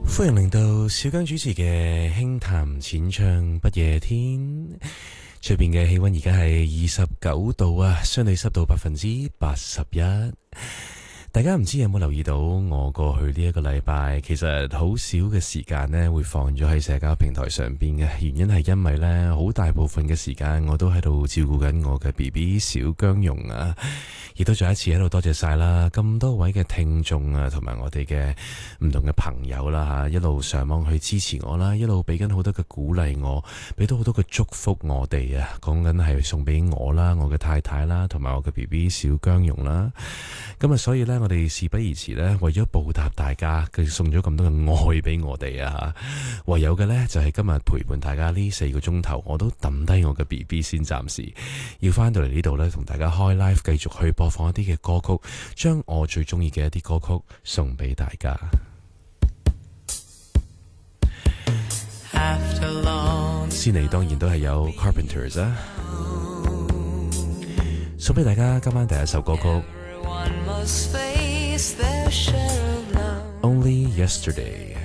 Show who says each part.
Speaker 1: 歡迎嚟到小姜主持嘅輕談淺唱不夜天。出邊嘅氣溫而家係29度啊，相對濕度81%。大家唔知有冇留意到，我過去呢一個禮拜其實好少嘅時間呢會放咗喺社交平台上邊嘅，原因係因為呢好大部分嘅時間我都喺度照顧緊我嘅 BB 小姜蓉啊，亦都再一次喺度多謝晒啦咁多位嘅聽眾啊，同埋我哋嘅唔同嘅朋友啦吓，一路上網去支持我啦，一路俾緊好多嘅鼓勵我，俾到好多嘅祝福我哋啊，講緊係送俾我啦，我嘅太太啦，同埋我嘅 BB 小姜蓉啦。咁啊，所以呢，我哋事不宜遲呢，為咗報答大家，佢送咗咁多嘅愛俾我哋啊，唯有嘅呢，就係今日陪伴大家呢4個鐘頭，我都抌低我嘅 BB 先，暫時要翻到嚟呢度呢，同大家開 live，繼續去播放一啲嘅歌曲，將我最中意嘅一啲歌曲送俾大家。先嚟當然都係有 Carpenters 啊，送俾大家今晚第一首歌曲。Only Yesterday。